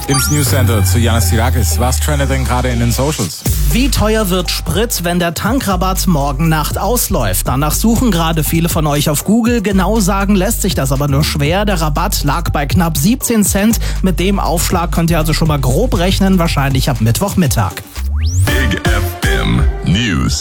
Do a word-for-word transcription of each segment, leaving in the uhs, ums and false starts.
Ins Newscenter zu Janis Tirakis. Was trendet denn gerade in den Socials? Wie teuer wird Sprit, wenn der Tankrabatt morgen Nacht ausläuft? Danach suchen gerade viele von euch auf Google. Genau sagen lässt sich das aber nur schwer. Der Rabatt lag bei knapp siebzehn Cent. Mit dem Aufschlag könnt ihr also schon mal grob rechnen, wahrscheinlich ab Mittwochmittag. Big F M News.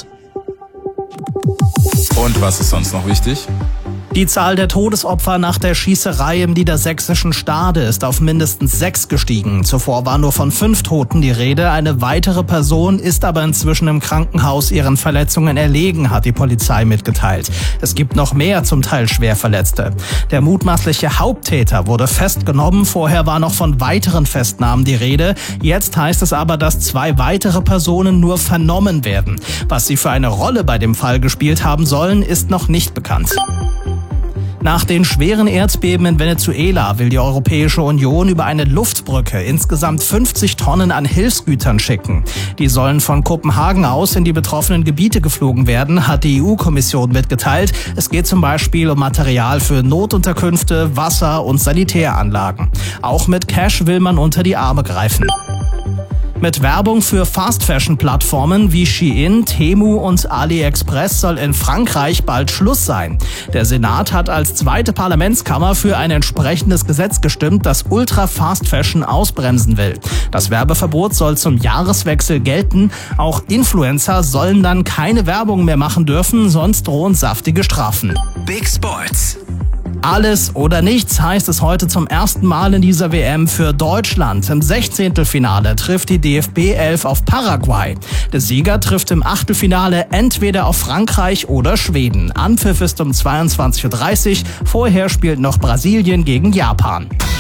Und was ist sonst noch wichtig? Die Zahl der Todesopfer nach der Schießerei im niedersächsischen Stade ist auf mindestens sechs gestiegen. Zuvor war nur von fünf Toten die Rede. Eine weitere Person ist aber inzwischen im Krankenhaus ihren Verletzungen erlegen, hat die Polizei mitgeteilt. Es gibt noch mehr, zum Teil Schwerverletzte. Der mutmaßliche Haupttäter wurde festgenommen. Vorher war noch von weiteren Festnahmen die Rede. Jetzt heißt es aber, dass zwei weitere Personen nur vernommen werden. Was sie für eine Rolle bei dem Fall gespielt haben sollen, ist noch nicht bekannt. Nach den schweren Erdbeben in Venezuela will die Europäische Union über eine Luftbrücke insgesamt fünfzig Tonnen an Hilfsgütern schicken. Die sollen von Kopenhagen aus in die betroffenen Gebiete geflogen werden, hat die E U-Kommission mitgeteilt. Es geht zum Beispiel um Material für Notunterkünfte, Wasser- und Sanitäranlagen. Auch mit Cash will man unter die Arme greifen. Mit Werbung für Fast-Fashion-Plattformen wie Shein, Temu und AliExpress soll in Frankreich bald Schluss sein. Der Senat hat als zweite Parlamentskammer für ein entsprechendes Gesetz gestimmt, das Ultra-Fast-Fashion ausbremsen will. Das Werbeverbot soll zum Jahreswechsel gelten. Auch Influencer sollen dann keine Werbung mehr machen dürfen, sonst drohen saftige Strafen. Big Sports. Alles oder nichts heißt es heute zum ersten Mal in dieser W M für Deutschland. Im Sechzehntelfinale trifft die D F B elf auf Paraguay. Der Sieger trifft im Achtelfinale entweder auf Frankreich oder Schweden. Anpfiff ist um zweiundzwanzig Uhr dreißig. Vorher spielt noch Brasilien gegen Japan.